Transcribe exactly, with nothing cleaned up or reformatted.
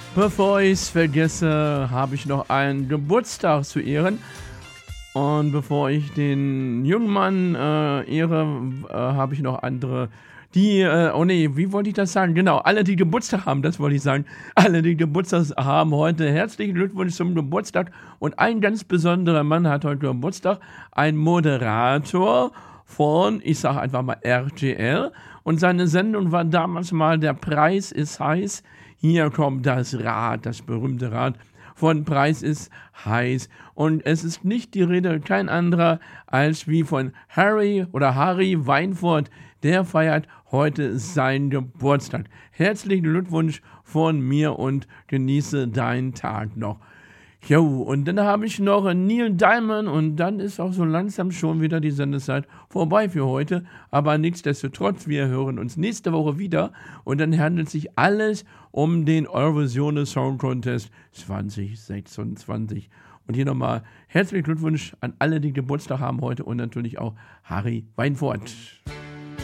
Bevor ich es vergesse, habe ich noch einen Geburtstag zu ehren. Und bevor ich den jungen Mann äh, ehre, äh, habe ich noch andere, die, äh, oh nee, wie wollte ich das sagen? Genau, alle, die Geburtstag haben, das wollte ich sagen. Alle, die Geburtstag haben heute, herzlichen Glückwunsch zum Geburtstag. Und ein ganz besonderer Mann hat heute Geburtstag, ein Moderator von, ich sage einfach mal R T L. Und seine Sendung war damals mal Der Preis ist heiß. Hier kommt das Rad, das berühmte Rad von Preis ist heiß. Und es ist nicht die Rede, kein anderer, als wie von Harry oder Harry Weinfurt. Der feiert heute seinen Geburtstag. Herzlichen Glückwunsch von mir und genieße deinen Tag noch. Jo, und dann habe ich noch Neil Diamond und dann ist auch so langsam schon wieder die Sendezeit vorbei für heute. Aber nichtsdestotrotz, wir hören uns nächste Woche wieder und dann handelt sich alles um den Eurovision Song Contest zwanzig sechsundzwanzig. Und hier nochmal herzlichen Glückwunsch an alle, die Geburtstag haben heute und natürlich auch Harry Weinfurt.